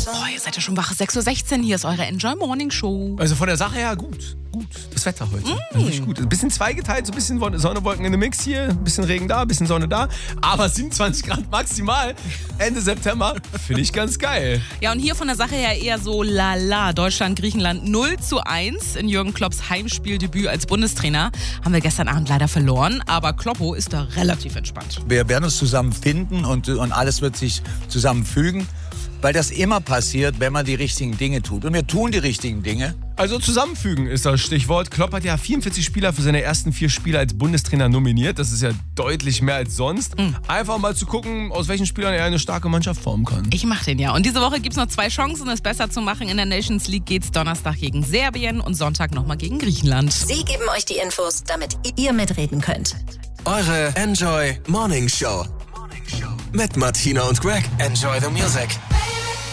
Oh, ihr seid ja schon wach. 6:16 Uhr, hier ist eure Enjoy Morning Show. Also von der Sache her gut. Das Wetter heute. Richtig gut. Ein bisschen zweigeteilt, so ein bisschen Sonne, Wolken in dem Mix hier. Ein bisschen Regen da, ein bisschen Sonne da. Aber 27 Grad maximal Ende September. Finde ich ganz geil. Ja, und hier von der Sache her eher so lala. Deutschland, Griechenland 0:1 in Jürgen Klopps Heimspieldebüt als Bundestrainer. Haben wir gestern Abend leider verloren. Aber Kloppo ist da relativ entspannt. Wir werden uns zusammen finden und alles wird sich zusammenfügen. Weil das immer passiert, wenn man die richtigen Dinge tut. Und wir tun die richtigen Dinge. Also zusammenfügen ist das Stichwort. Klopp hat ja 44 Spieler für seine ersten 4 Spiele als Bundestrainer nominiert. Das ist ja deutlich mehr als sonst. Einfach mal zu gucken, aus welchen Spielern er eine starke Mannschaft formen kann. Ich mach den ja. Und diese Woche gibt's noch 2 Chancen, es besser zu machen. In der Nations League geht's Donnerstag gegen Serbien und Sonntag nochmal gegen Griechenland. Sie geben euch die Infos, damit ihr mitreden könnt. Eure Enjoy Morning Show. Mit Martina und Greg. Enjoy the music.